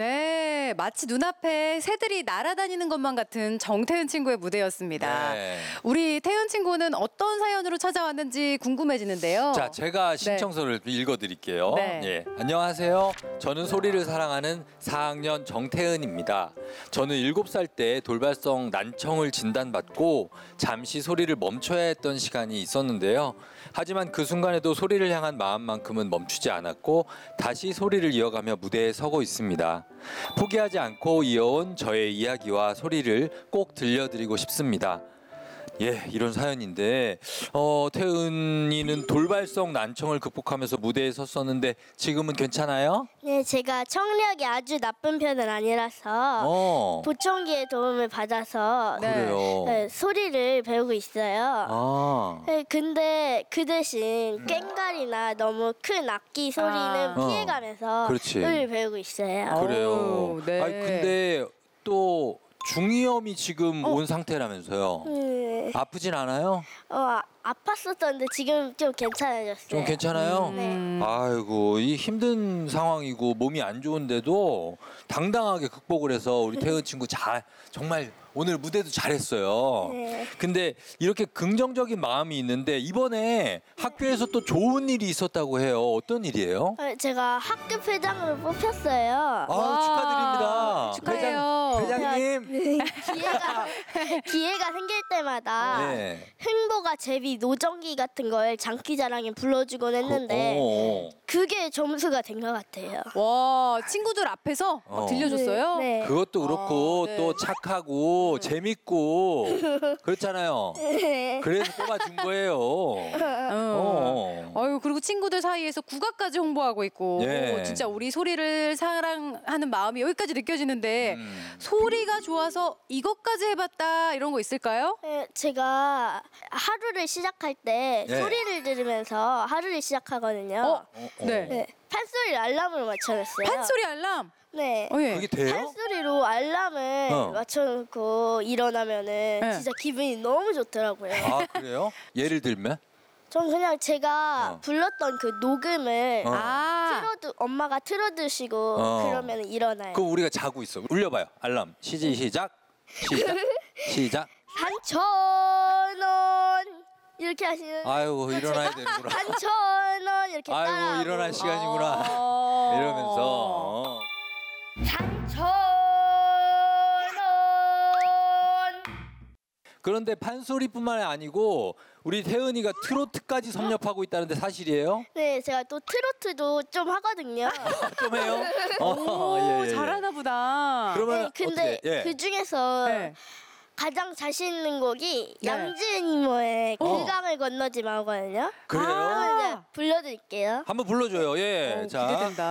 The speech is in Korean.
네, 마치 눈앞에 새들이 날아다니는 것만 같은 정태은 친구의 무대였습니다. 네. 우리 태은 친구는 어떤 사연으로 찾아왔는지 궁금해지는데요. 자, 제가 신청서를 읽어드릴게요. 네. 예. 안녕하세요. 저는 소리를 사랑하는 4학년 정태은입니다. 저는 7살 때 돌발성 난청을 진단받고 잠시 소리를 멈춰야 했던 시간이 있었는데요. 하지만 그 순간에도 소리를 향한 마음만큼은 멈추지 않았고 다시 소리를 이어가며 무대에 서고 있습니다. 포기하지 않고 이어온 저의 이야기와 소리를 꼭 들려드리고 싶습니다. 예, 이런 사연인데 태은이는 돌발성 난청을 극복하면서 무대에 섰었는데 지금은 괜찮아요? 네, 제가 청력이 아주 나쁜 편은 아니라서 보청기의 도움을 받아서 그래요. 네, 소리를 배우고 있어요. 아. 네, 근데 그 대신 꽹과리나 너무 큰 악기 소리는 피해가면서 그렇지. 소리를 배우고 있어요. 그래요. 네. 아니 근데 또 중이염이 지금 온 상태라면서요. 아프진 않아요? 아팠었던데 지금 좀 괜찮아졌어요. 좀 괜찮아요? 네. 아이고, 이 힘든 상황이고 몸이 안 좋은데도 당당하게 극복을 해서 우리 태은 친구 정말 오늘 무대도 잘했어요. 네. 근데 이렇게 긍정적인 마음이 있는데 이번에 학교에서 또 좋은 일이 있었다고 해요. 어떤 일이에요? 제가 학급 회장으로 뽑혔어요. 축하드립니다. 축하해요. 회장님. 기회가 생길 때마다 네. 흥보가 제비 노정기 같은 걸 장기자랑에 불러주곤 했는데 그게 점수가 된 것 같아요. 와, 친구들 앞에서 들려줬어요? 네. 그것도 그렇고 네. 또 착하고 재밌고 그렇잖아요. 네. 그래서 뽑아준 거예요. 아유, 그리고 친구들 사이에서 국악까지 홍보하고 있고 예. 진짜 우리 소리를 사랑하는 마음이 여기까지 느껴지는데 소리가 좋아서 이것까지 해봤다 이런 거 있을까요? 네, 제가 하루를 시작할 때 네. 소리를 들으면서 하루를 시작하거든요. 네. 네, 판소리 알람을 맞춰놨어요. 판소리 알람? 네. 예. 그게 돼요? 판소리로 알람을 맞춰놓고 일어나면은 진짜 기분이 너무 좋더라고요. 아, 그래요? 예를 들면? 전 그냥 제가 불렀던 그 녹음을 엄마가 틀어두시고 그러면 일어나요. 그럼 우리가 자고 있어. 울려봐요. 알람. 시작. 시작. 3,000원 이렇게 하시는. 아이고, 일어나야 되는구나. 3,000원 이렇게 따라하고. 아이고, 일어날 시간이구나. 이러면서 3,000원. 그런데 판소리뿐만 아니고 우리 태은이가 트로트까지 섭렵하고 있다는데 사실이에요? 네, 제가 또 트로트도 좀 하거든요. 좀 해요? 예. 잘하나 보다. 그러면 네, 근데 어떻게? 예. 그 중에서 네. 가장 자신 있는 곡이 네. 양지은 이모의 그 강을 건너지 마거든요. 그래요? 이제 불러드릴게요. 한번 불러줘요. 예. 자. 기대된다.